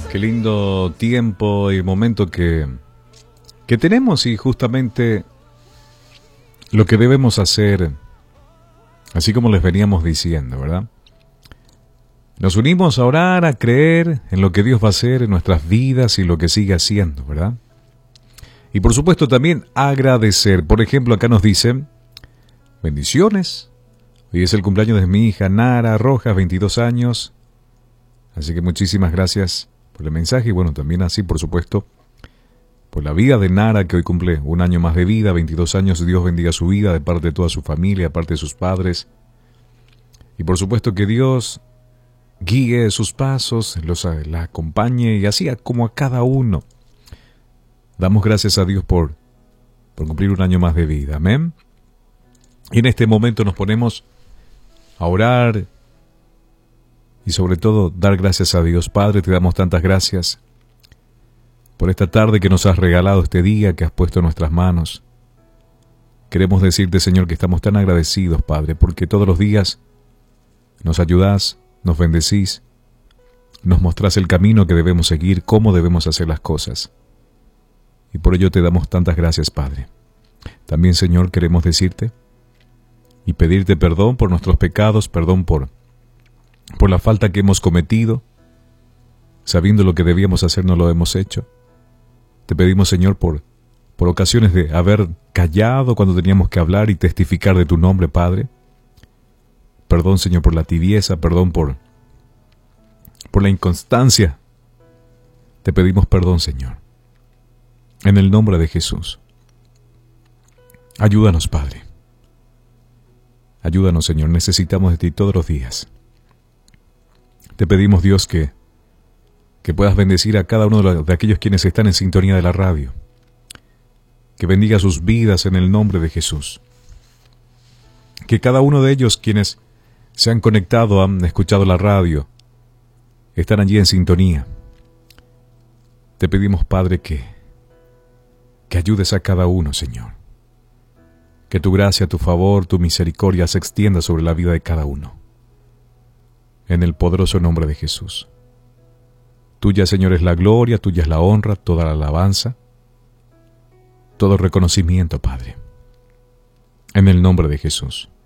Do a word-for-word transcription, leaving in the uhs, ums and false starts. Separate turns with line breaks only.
Qué lindo tiempo y momento que, que tenemos, y justamente lo que debemos hacer, así como les veníamos diciendo, ¿verdad? Nos unimos a orar, a creer en lo que Dios va a hacer en nuestras vidas y lo que sigue haciendo, ¿verdad? Y por supuesto también agradecer. Por ejemplo, acá nos dicen, bendiciones. Hoy es el cumpleaños de mi hija Nara Rojas, veintidós años. Así que muchísimas gracias por el mensaje y bueno, también así, por supuesto, por la vida de Nara, que hoy cumple un año más de vida, veintidós años. Dios bendiga su vida de parte de toda su familia, de parte de sus padres. Y por supuesto que Dios guíe sus pasos, los, la acompañe y así como a cada uno. Damos gracias a Dios por, por cumplir un año más de vida. Amén. Y en este momento nos ponemos a orar y sobre todo dar gracias a Dios. Padre, te damos tantas gracias por esta tarde que nos has regalado, este día que has puesto en nuestras manos. Queremos decirte, Señor, que estamos tan agradecidos, Padre, porque todos los días nos ayudás, nos bendecís, nos mostrás el camino que debemos seguir, cómo debemos hacer las cosas. Y por ello te damos tantas gracias, Padre. También, Señor, queremos decirte y pedirte perdón por nuestros pecados, perdón por, por la falta que hemos cometido, sabiendo lo que debíamos hacer no lo hemos hecho. Te pedimos, Señor, por, por ocasiones de haber callado cuando teníamos que hablar y testificar de tu nombre, Padre. Perdón, Señor, por la tibieza, perdón por, por la inconstancia. Te pedimos perdón, Señor. En el nombre de Jesús. Ayúdanos, Padre. Ayúdanos, Señor. Necesitamos de ti todos los días. Te pedimos, Dios, que, que puedas bendecir a cada uno de, los, de aquellos quienes están en sintonía de la radio. Que bendiga sus vidas en el nombre de Jesús. Que cada uno de ellos quienes se han conectado, han escuchado la radio, están allí en sintonía. Te pedimos, Padre, que, que ayudes a cada uno, Señor. Que tu gracia, tu favor, tu misericordia se extienda sobre la vida de cada uno. En el poderoso nombre de Jesús. Tuya, Señor, es la gloria, tuya es la honra, toda la alabanza, todo reconocimiento, Padre. En el nombre de Jesús.